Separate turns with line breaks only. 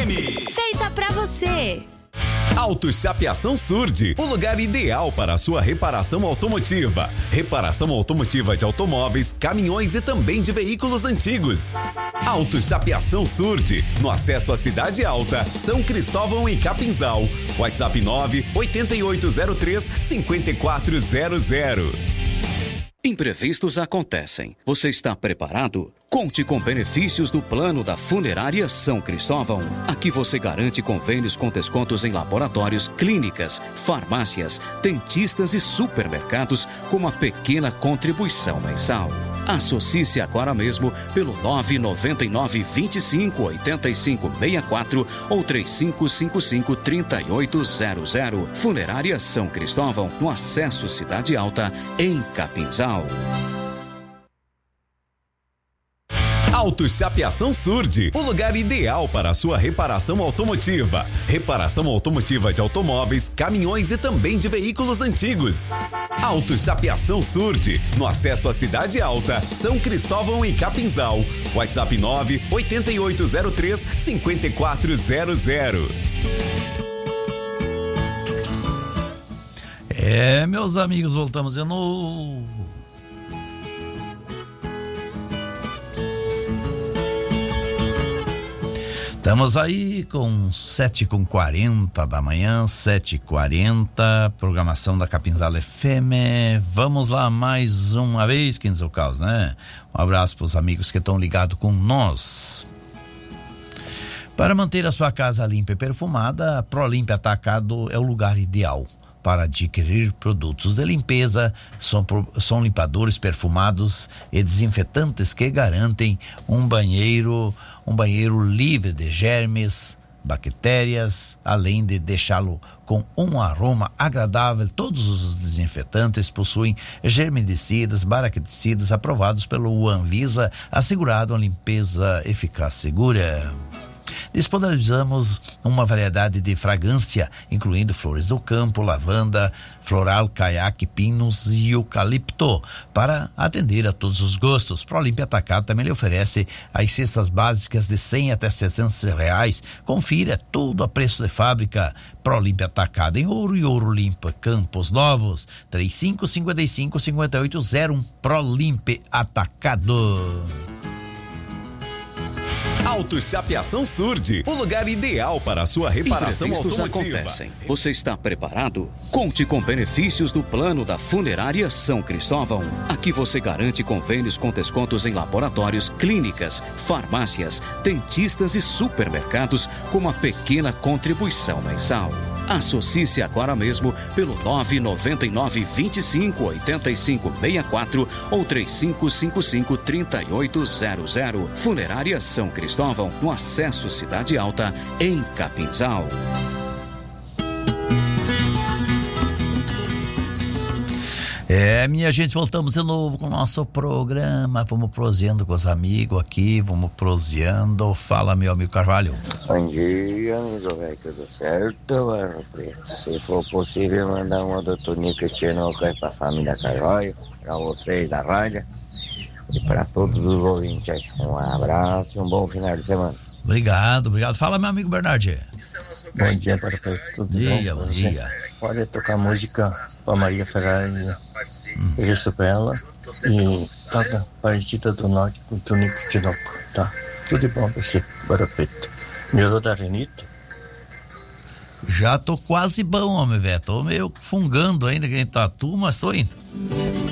FM.
Feita pra você.
Auto Chapeação Surdi, o lugar ideal para a sua reparação automotiva. Reparação automotiva de automóveis, caminhões e também de veículos antigos. Auto Chapeação Surdi, no acesso à Cidade Alta, São Cristóvão e Capinzal. WhatsApp 98803-5400.
Imprevistos acontecem. Você está preparado? Conte com benefícios do plano da Funerária São Cristóvão. Aqui você garante convênios com descontos em laboratórios, clínicas, farmácias, dentistas e supermercados com uma pequena contribuição mensal. Associe-se agora mesmo pelo 999-25-8564 ou 3555-3800. Funerária São Cristóvão, no acesso Cidade Alta, em Capinzal.
Auto Chapeação Surdi, o lugar ideal para a sua reparação automotiva. Reparação automotiva de automóveis, caminhões e também de veículos antigos. Auto Chapeação Surdi, no acesso à Cidade Alta, São Cristóvão e Capinzal. WhatsApp 98803-5400.
Meus amigos, voltamos de novo. Estamos aí com 7h40 da manhã, 7h40, programação da Capinzal FM. Vamos lá mais uma vez, quem diz o caos, né? Um abraço para os amigos que estão ligados com nós. Para manter a sua casa limpa e perfumada, a ProLimp Atacado é o lugar ideal para adquirir produtos de limpeza. São limpadores perfumados e desinfetantes que garantem um banheiro livre de germes, bactérias, além de deixá-lo com um aroma agradável. Todos os desinfetantes possuem germicidas, bactericidas aprovados pelo Anvisa, assegurando a limpeza eficaz e segura. Disponibilizamos uma variedade de fragrância, incluindo flores do campo, lavanda, floral, caiaque, pinos e eucalipto, para atender a todos os gostos. ProLimp Atacado também lhe oferece as cestas básicas de R$100 até R$700. Confira tudo a preço de fábrica. ProLimp Atacado em Ouro e Ouro Limpa, Campos Novos, 3555-5801. ProLimp Atacado.
Auto Chapeação Surdi, o lugar ideal para a sua reparação automotiva.
Acontecem. Você está preparado? Conte com benefícios do plano da Funerária São Cristóvão. Aqui você garante convênios com descontos em laboratórios, clínicas, farmácias, dentistas e supermercados com uma pequena contribuição mensal. Associe-se agora mesmo pelo 999-25-8564 ou 3555-3800. Funerária São Cristóvão, no acesso Cidade Alta, em Capinzal.
Minha gente, voltamos de novo com o nosso programa. Vamos proseando com os amigos aqui, vamos proseando. Fala, meu amigo Carvalho.
Bom dia, amigo velho, tudo certo, Barro Preto? Se for possível, mandar uma do Tonico e Tchenoca pra família Carvalho, pra vocês da rádio e pra todos os ouvintes. Um abraço e um bom final de semana.
Obrigado. Fala, meu amigo Bernardi.
Bom dia, Barro Preto. Tudo
bom dia.
Pode tocar música pra Maria Ferrari, isso pra ela, e toca Parecida do Norte com Tonico e Tchenoca, tá? Tudo de bom pra você, Barro Preto. Melhorou da renite?
Já tô quase bom, homem, velho. Tô meio fungando ainda que a gente tá mas tô indo.